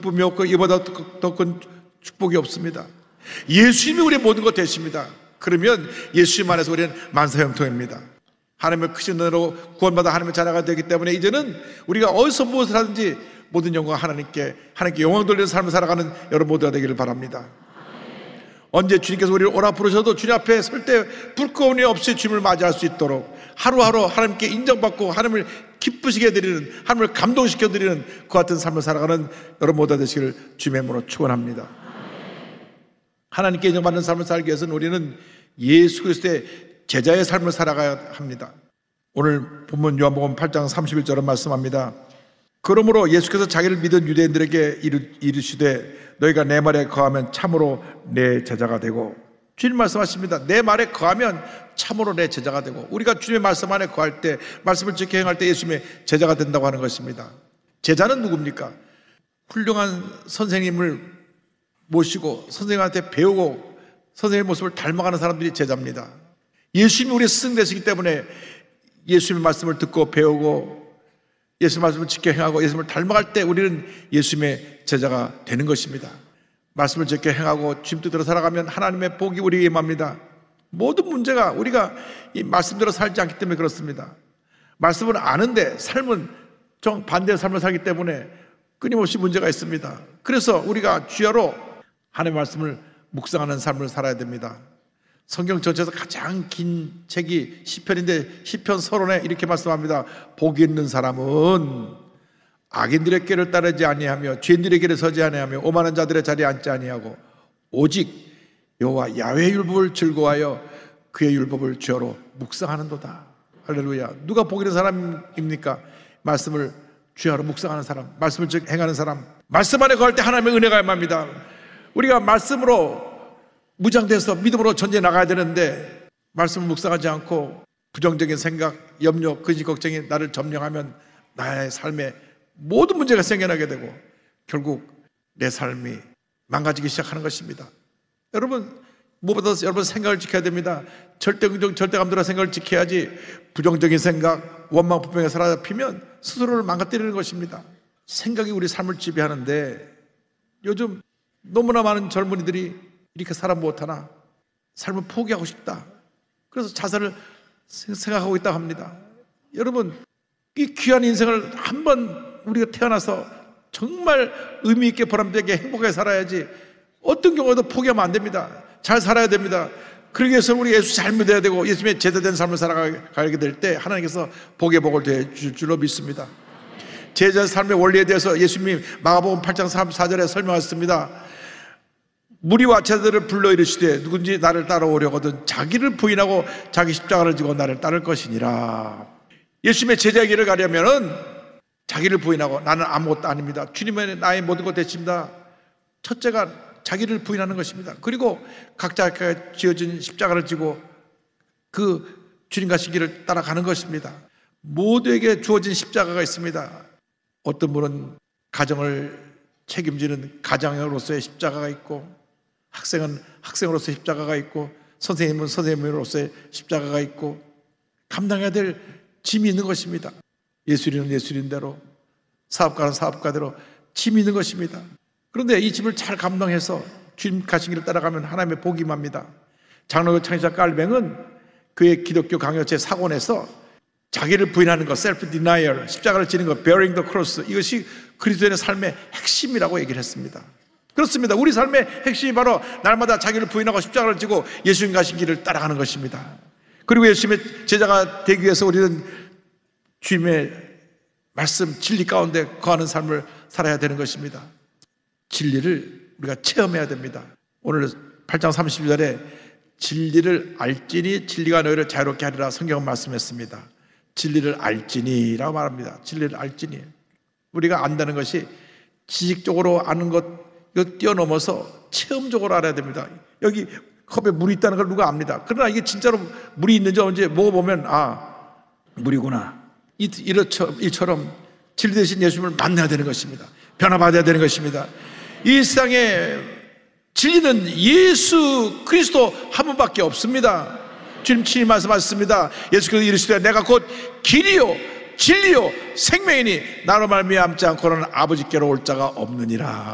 기쁨이 없고 이보다 더 큰 축복이 없습니다. 예수님이 우리의 모든 것 되십니다. 그러면 예수님 안에서 우리는 만사형통입니다. 하나님의 크신 은혜로 구원받아 하나님의 자녀가 되기 때문에 이제는 우리가 어디서 무엇을 하든지 모든 영광 하나님께 영광 돌리는 삶을 살아가는 여러분 모두가 되기를 바랍니다. 언제 주님께서 우리를 오라 부르셔도 주님 앞에 설 때 불꺼움이 없이 주님을 맞이할 수 있도록 하루하루 하나님께 인정받고 하나님을 기쁘시게 드리는, 하나님을 감동시켜 드리는 그 같은 삶을 살아가는 여러분 모두가 되시기를 주님의 이름으로 축원합니다. 하나님께 인정받는 삶을 살기 위해서는 우리는 예수 그리스도의 제자의 삶을 살아가야 합니다. 오늘 본문 요한복음 8장 31절은 말씀합니다. 그러므로 예수께서 자기를 믿은 유대인들에게 이르시되 너희가 내 말에 거하면 참으로 내 제자가 되고, 주님 말씀하십니다. 내 말에 거하면 참으로 내 제자가 되고, 우리가 주님의 말씀 안에 거할 때, 말씀을 지켜 행할 때 예수님의 제자가 된다고 하는 것입니다. 제자는 누굽니까? 훌륭한 선생님을 모시고 선생님한테 배우고 선생님의 모습을 닮아가는 사람들이 제자입니다. 예수님이 우리의 스승 되시기 때문에 예수님의 말씀을 듣고 배우고 예수님의 말씀을 지켜 행하고 예수님을 닮아갈 때 우리는 예수님의 제자가 되는 것입니다. 말씀을 지켜 행하고 주님 뜻대로 살아가면 하나님의 복이 우리에게 임합니다. 모든 문제가 우리가 이 말씀대로 살지 않기 때문에 그렇습니다. 말씀을 아는데 삶은 정 반대의 삶을 살기 때문에 끊임없이 문제가 있습니다. 그래서 우리가 주야로 하나님의 말씀을 묵상하는 삶을 살아야 됩니다. 성경 전체에서 가장 긴 책이 시편인데 시편 서론에 이렇게 말씀합니다. 복이 있는 사람은 악인들의 길을 따르지 아니하며 죄인들의 길에 서지 아니하며 오만한 자들의 자리에 앉지 아니하고 오직 여호와 야훼의 율법을 즐거워하여 그의 율법을 주야로 묵상하는도다. 할렐루야. 누가 복 있는 사람입니까? 말씀을 주야로 묵상하는 사람, 말씀을 즉 행하는 사람. 말씀 안에 거할 때 하나님의 은혜가 임합니다. 우리가 말씀으로 무장돼서 믿음으로 전쟁에 나가야 되는데 말씀을 묵상하지 않고 부정적인 생각, 염려, 근심, 걱정이 나를 점령하면 나의 삶에 모든 문제가 생겨나게 되고 결국 내 삶이 망가지기 시작하는 것입니다. 여러분, 무엇보다 여러분 생각을 지켜야 됩니다. 절대긍정, 절대감도라 생각을 지켜야지 부정적인 생각, 원망, 불평에 사로잡히면 스스로를 망가뜨리는 것입니다. 생각이 우리 삶을 지배하는데 요즘 너무나 많은 젊은이들이 이렇게 살아 못하나 삶을 포기하고 싶다. 그래서 자살을 생각하고 있다고 합니다. 여러분, 이 귀한 인생을 한번 우리가 태어나서 정말 의미 있게 보람되게 행복하게 살아야지 어떤 경우에도 포기하면 안 됩니다. 잘 살아야 됩니다. 그러기 위해서 우리 예수 잘 믿어야 되고 예수님의 제대된 삶을 살아가게 될 때 하나님께서 복의 복을 더해줄 줄로 믿습니다. 제자 삶의 원리에 대해서 예수님이 마가복음 8장 34절에 설명하셨습니다. 무리와 제자들을 불러 이르시되 누군지 나를 따라오려거든 자기를 부인하고 자기 십자가를 지고 나를 따를 것이니라. 예수님의 제자의 길을 가려면은 자기를 부인하고 나는 아무것도 아닙니다. 주님의 나의 모든 것 되십니다. 첫째가 자기를 부인하는 것입니다. 그리고 각자가 지어진 십자가를 지고 그 주님 가신 길을 따라가는 것입니다. 모두에게 주어진 십자가가 있습니다. 어떤 분은 가정을 책임지는 가장으로서의 십자가가 있고, 학생은 학생으로서의 십자가가 있고, 선생님은 선생님으로서의 십자가가 있고, 감당해야 될 짐이 있는 것입니다. 예술인은 예술인대로, 사업가는 사업가대로 짐이 있는 것입니다. 그런데 이 짐을 잘 감당해서 주님 가신 길을 따라가면 하나님의 복이 임합니다. 장로교 창시자 깔뱅은 그의 기독교 강요체 사곤에서 자기를 부인하는 것, self denial, 십자가를 지는 것, bearing the cross, 이것이 그리스도인의 삶의 핵심이라고 얘기를 했습니다. 그렇습니다. 우리 삶의 핵심이 바로 날마다 자기를 부인하고 십자가를 지고 예수님 가신 길을 따라가는 것입니다. 그리고 예수님의 제자가 되기 위해서 우리는 주님의 말씀, 진리 가운데 거하는 삶을 살아야 되는 것입니다. 진리를 우리가 체험해야 됩니다. 오늘 8장 32절에 진리를 알지니 진리가 너희를 자유롭게 하리라 성경은 말씀했습니다. 진리를 알지니라고 말합니다. 진리를 알지니. 우리가 안다는 것이 지식적으로 아는 것, 이거 뛰어넘어서 체험적으로 알아야 됩니다. 여기 컵에 물이 있다는 걸 누가 압니다. 그러나 이게 진짜로 물이 있는지 언제 먹어보면 아, 물이구나. 이처럼 진리 되신 예수님을 만나야 되는 것입니다. 변화받아야 되는 것입니다. 이 세상에 진리는 예수 그리스도 한 분밖에 없습니다. 주님 친히 말씀하셨습니다. 예수께서 이르시되 내가 곧 길이요 진리요 생명이니 나로 말미암지 않고는 아버지께로 올 자가 없느니라.